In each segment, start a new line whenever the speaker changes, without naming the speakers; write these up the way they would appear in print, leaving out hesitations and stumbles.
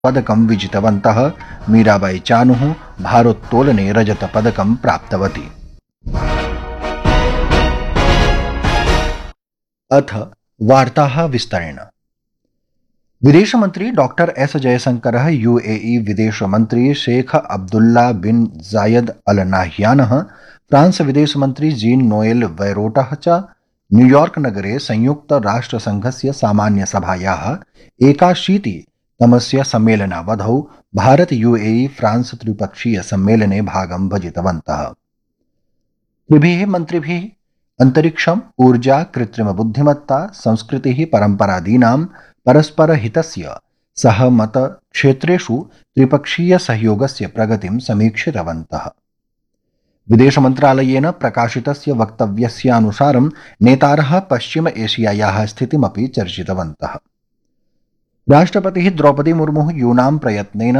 पदकं विजितवन्तः। मीराबाई चानुः भारोत्तोलने रजतपदकं प्राप्तवती। अथ वार्ताः विस्तरेण। विदेश मंत्री डॉक्टर एस जयशंकरः यूएई विदेश मंत्री शेख अब्दुल्ला बिन जायद अल नाह्यानः फ्रांस विदेश मंत्री जीन नोएल वैरोटः च न्यूयॉर्क नगरे संयुक्त राष्ट्रसंघस्य सामान्य सभायाः 81तमस्य सम्मेलनावधौ भारत यूएई फ्रांस त्रिपक्षीय सम्मेलने भागं भजितवन्तः। त्रिभिः मंत्रिभिः अंतरिक्षम, ऊर्जा, कृत्रिम बुद्धिमत्ता, संस्कृतिः, परंपरादीनां परस्पर हितस्य सहमत क्षेत्रेषु त्रिपक्षीय सहयोगस्य प्रगतिं समीक्षितवन्तः। विदेश मन्त्रालयेन प्रकाशितस्य वक्तव्यस्यानुसारं नेतारः पश्चिम एशियायाः स्थितिमपि चर्चितवन्तः। राष्ट्रपतिः द्रौपदी मुर्मुः यूनां प्रयत्नेन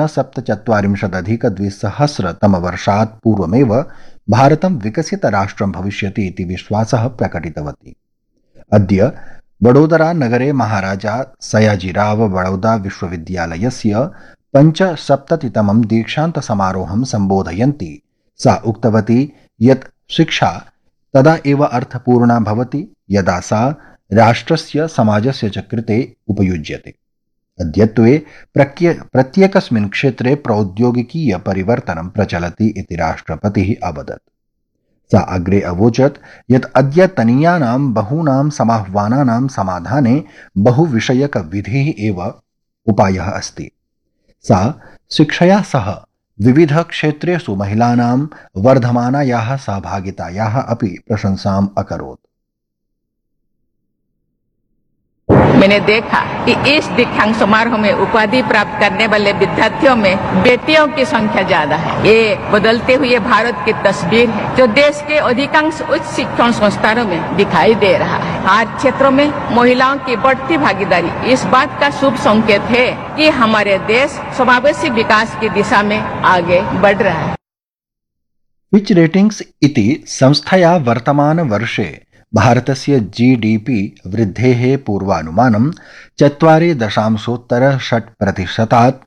47-2000 पूर्वमेव भारतं विकसितराष्ट्रं भविष्यति इति विश्वासः प्रकटितवती। अद्य वडोदरा नगरे महाराजा सयाजीराव वडोदरा विश्वविद्यालयस्य 75तमं दीक्षान्तसमारोहं सम्बोधयन्ती सा उक्तवती यत् शिक्षा तदा एव अर्थपूर्णा भवति यदा सा राष्ट्रस्य समाजस्य च कृते उपयुज्यते। अद्यत्वे प्रत्येकस्मिन् क्षेत्रे प्रौद्योगिकीय परिवर्तनं प्रचलति इति राष्ट्रपतिः अवदत्। सा अग्रे अवोचत् यत् अद्यतनीयानां बहूनां समाह्वानानां समाधाने बहुविषयकविधिः एव उपायः अस्ति। सा शिक्षया सह विविध क्षेत्रेषु महिलानां वर्धमानायाः सहभागितायाः अपि प्रशंसाम् अकरोत्।
मैंने देखा कि इस दीक्षांत समारोह में उपाधि प्राप्त करने वाले विद्यार्थियों में बेटियों की संख्या ज्यादा है। ये बदलते हुए भारत की तस्वीर है जो देश के अधिकांश उच्च शिक्षण संस्थानों में दिखाई दे रहा है। हर क्षेत्रों में महिलाओं की बढ़ती भागीदारी इस बात का शुभ संकेत है कि हमारे देश समावेशी विकास की दिशा में आगे बढ़ रहा है।
फिच रेटिंग्स इति संस्थया वर्तमान वर्षे भारतस्य जीडीपी वृद्धेः पूर्वानुमानं 4.6%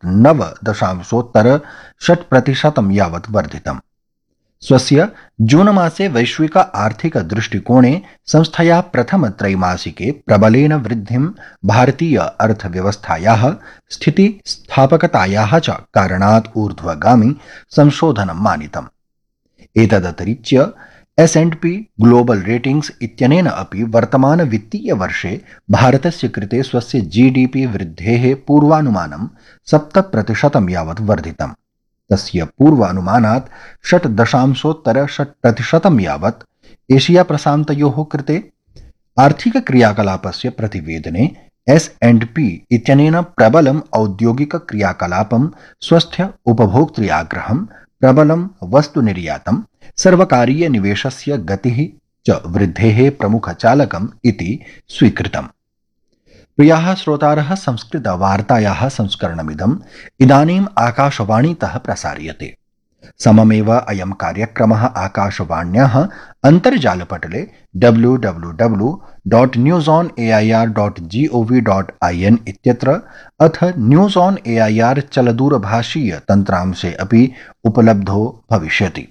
9.6% यावत् वर्धितम्। स्वस्य जून मासे वैश्विक आर्थिक दृष्टिकोणे संस्थया प्रथम त्रैमासिके प्रबलेन वृद्धिं भारतीय अर्थव्यवस्थायाः स्थितिस्थापकतायाः च कारणात् ऊर्ध्वगामी संशोधनं मानितम्। एतदतिरिच्य S&P ग्लोबल रेटिंग्स इत्यनेन अपि वर्तमान वित्तीय वर्षे भारतस्य कृते स्वस्य जीडीपी वृद्धेः पूर्वानुमानं 7% यावत् वर्धितम्। तस्य पूर्वानुमानात् 6.6% यावत् एशिया प्रशान्तयोः कृते आर्थिक क्रियाकलापस्य प्रतिवेदने S&P इत्यनेन प्रबलम् औद्योगिक क्रियाकलापं, स्वस्थ उपभोक्तृआग्रहं, प्रबलं वस्तुनिर्यातं, सर्वकारीय निवेशस्य गतिः च वृद्धेः प्रमुखचालकम् इति स्वीकृतम्। प्रियाः श्रोतारः, संस्कृतवार्तायाः संस्करणमिदम् इदानीम् आकाशवाणीतः प्रसार्यते। सममेव अयं कार्यक्रमः आकाशवाण्याः अन्तर्जालपटले www.newsonair.gov.in इत्यत्र अथ न्यूज़ ऑन एआईआर चलदूरभाषीय तन्त्रांशे अपि उपलब्धो भविष्यति।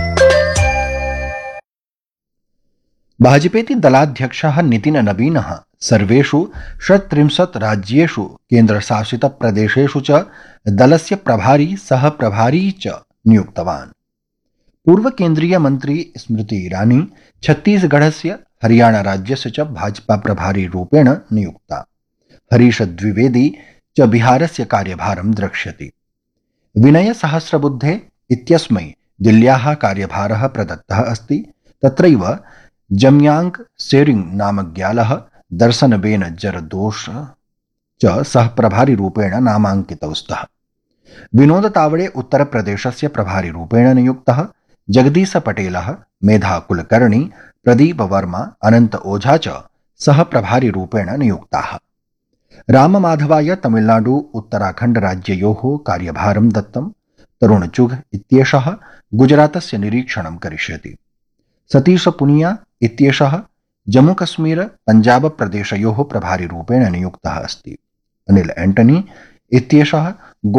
भाजपेति दलाध्यक्षः नितिन नवीनः सर्वेषु 36 राज्येषु केन्द्रशासितप्रदेशेषु च दलस्य प्रभारी सहप्रभारी च नियुक्तवान्। पूर्व केन्द्रीय मन्त्री स्मृति ईरानी छत्तीसगढ़स्य हरियाणा राज्यस्य च भाजपा प्रभारी रूपेण नियुक्ता। हरीश द्विवेदी च बिहारस्य कार्यभारं द्रक्ष्यति। विनय सहस्रबुद्धे इत्यस्मै दिल्ल्याः कार्यभारः प्रदत्तः अस्ति। तत्रैव जम्यांग सेरिंग नामज्ञालः दर्शनबेन जरदोष च सहप्रभारी रूपेण नामाङ्कितौ स्तः। विनोद तावड़े उत्तर प्रदेशस्य प्रभारी रूपेण नियुक्तः। जगदीश पटेलः, मेधा कुलकर्णी, प्रदीप वर्मा, अनंत ओझा च सहप्रभारी रूपेण नियुक्ताः। राममाधवाय तमिलनाडु उत्तराखण्ड राज्ययोः कार्यभारं दत्तम्। तरुण चुघ इत्येषः गुजरातस्य निरीक्षणं करिष्यति। सतीश पुनिया इत्येषः जम्मूकश्मीर पंजाब प्रदेशयोः प्रभारी रूपेण नियुक्तः अस्ति। अनिल एंटनी इत्येषः